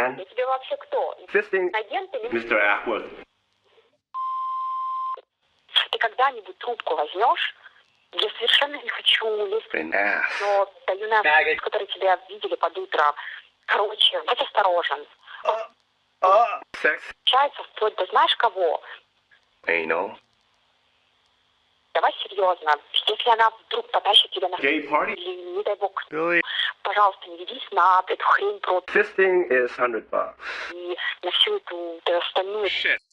man. Я тебе вообще кто? Fisting. Агент или... Mr. Ackworth. Ты когда-нибудь трубку возьмешь? Я совершенно не хочу лезть. An ass. Но даю на которые тебя видели под утро. Короче, будь осторожен. Sex. Получается вплоть до знаешь кого? Anal. Давай серьезно. Если она вдруг потащит тебя на... Gay party. Или, не дай бог, Really? пожалуйста, не ведись на эту хрень против. Fisting is $100. И на всю эту остальную... Shit.